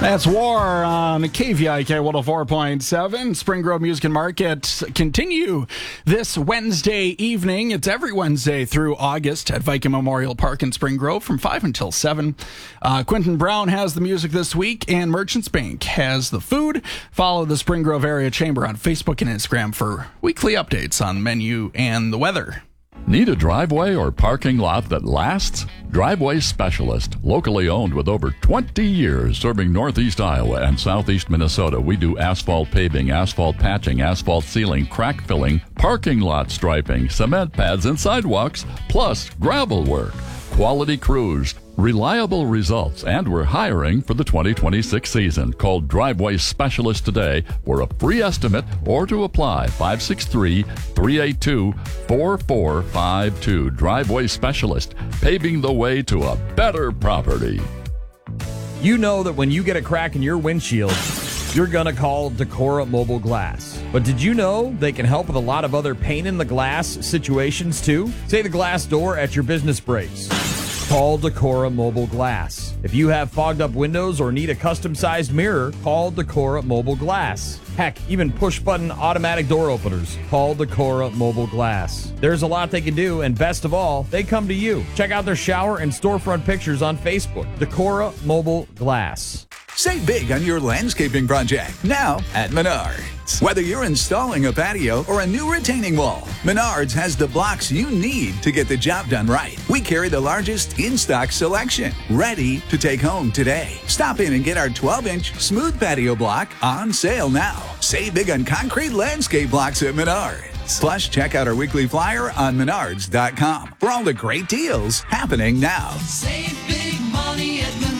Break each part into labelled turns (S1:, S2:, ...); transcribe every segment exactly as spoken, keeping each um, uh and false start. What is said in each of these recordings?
S1: That's War on K V I K one oh four point seven. Spring Grove Music and Market continue this Wednesday evening. It's every Wednesday through August at Viking Memorial Park in Spring Grove from five until seven. Uh, Quentin Brown has the music this week, and Merchants Bank has the food. Follow the Spring Grove Area Chamber on Facebook and Instagram for weekly updates on menu and the weather.
S2: Need a driveway or parking lot that lasts? Driveway Specialist, locally owned with over twenty years serving Northeast Iowa and Southeast Minnesota. We do asphalt paving, asphalt patching, asphalt sealing, crack filling, parking lot striping, cement pads and sidewalks, plus gravel work. Quality crews, reliable results, and we're hiring for the twenty twenty-six season. Call Driveway Specialist today for a free estimate or to apply. five six three, three eight two, four four five two. Driveway Specialist, paving the way to a better property.
S3: You know that when you get a crack in your windshield, you're going to call Decora Mobile Glass. But did you know they can help with a lot of other pain in the glass situations too? Say the glass door at your business breaks. Call Decora Mobile Glass. If you have fogged up windows or need a custom-sized mirror, call Decora Mobile Glass. Heck, even push-button automatic door openers. Call Decora Mobile Glass. There's a lot they can do, and best of all, they come to you. Check out their shower and storefront pictures on Facebook. Decora Mobile Glass.
S4: Save big on your landscaping project now at Menards. Whether you're installing a patio or a new retaining wall, Menards has the blocks you need to get the job done right. We carry the largest in-stock selection, ready to take home today. Stop in and get our twelve-inch smooth patio block on sale now. Save big on concrete landscape blocks at Menards. Plus, check out our weekly flyer on menards dot com for all the great deals happening now.
S5: Save big money at Menards.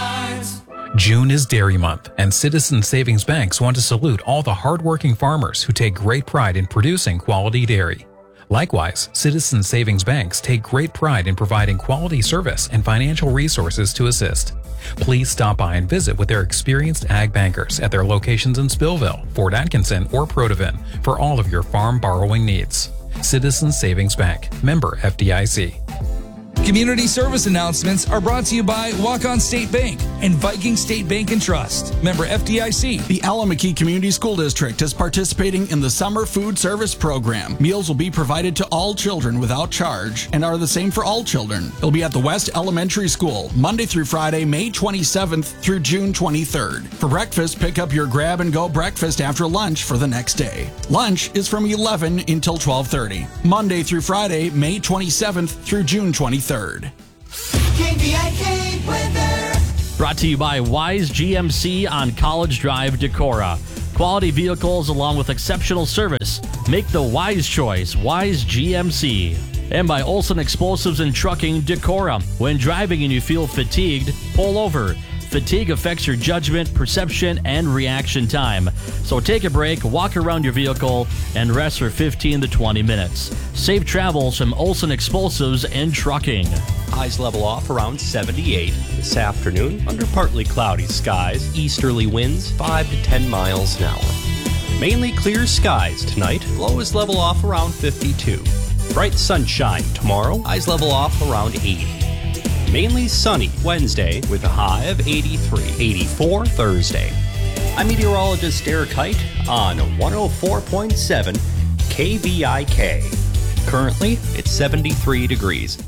S6: June is Dairy Month, and Citizen Savings Banks want to salute all the hardworking farmers who take great pride in producing quality dairy. Likewise, Citizen Savings Banks take great pride in providing quality service and financial resources to assist. Please stop by and visit with their experienced ag bankers at their locations in Spillville, Fort Atkinson, or Protivin for all of your farm borrowing needs. Citizen Savings Bank, member F D I C.
S7: Community service announcements are brought to you by Walk-On State Bank and Viking State Bank and Trust, member F D I C.
S1: The Alameda Community School District is participating in the Summer Food Service Program. Meals will be provided to all children without charge and are the same for all children. It'll be at the West Elementary School, Monday through Friday, May twenty-seventh through June twenty-third. For breakfast, pick up your grab-and-go breakfast after lunch for the next day. Lunch is from eleven until twelve thirty. Monday through Friday, May twenty-seventh through June twenty-third.
S5: K V I K weather.
S8: Brought to you by Wise G M C on College Drive, Decorah. Quality vehicles along with exceptional service. Make the wise choice, Wise G M C. And by Olson Explosives and Trucking, Decorah. When driving and you feel fatigued, pull over. Fatigue affects your judgment, perception, and reaction time. So take a break, walk around your vehicle, and rest for fifteen to twenty minutes. Safe travels from Olson Explosives and Trucking.
S9: Highs level off around seventy-eight. This afternoon, under partly cloudy skies, easterly winds five to ten miles an hour. Mainly clear skies tonight, lows level off around fifty-two. Bright sunshine tomorrow, highs level off around eighty. Mainly sunny Wednesday with a high of eighty-three. eighty-four Thursday. I'm meteorologist Derek Height on one oh four point seven K V I K. Currently, it's seventy-three degrees.